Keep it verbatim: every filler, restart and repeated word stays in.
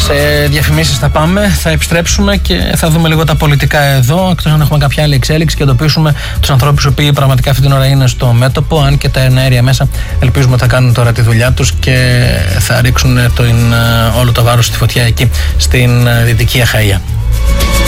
Σε διαφημίσεις θα πάμε, θα επιστρέψουμε και θα δούμε λίγο τα πολιτικά εδώ, εκτός αν έχουμε κάποια άλλη εξέλιξη και εντοπίσουμε τους ανθρώπους οι οποίοι πραγματικά αυτή την ώρα είναι στο μέτωπο. Αν και τα εναέρια μέσα ελπίζουμε ότι θα κάνουν τώρα τη δουλειά τους και θα ρίξουν το, όλο το βάρος στη φωτιά εκεί στην Δυτική Αχαΐα.